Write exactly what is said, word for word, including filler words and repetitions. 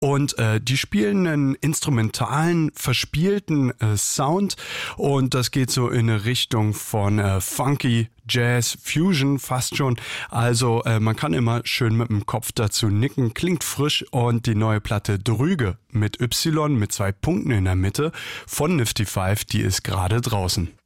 Und äh, die spielen einen instrumentalen, verspielten äh, Sound und das geht so in eine Richtung von äh, Funky, Jazz, Fusion fast schon. Also äh, man kann immer schön mit dem Kopf dazu nicken, klingt frisch und die neue Platte Drüge mit Y mit zwei Punkten in der Mitte von Nifty Five, die ist gerade draußen.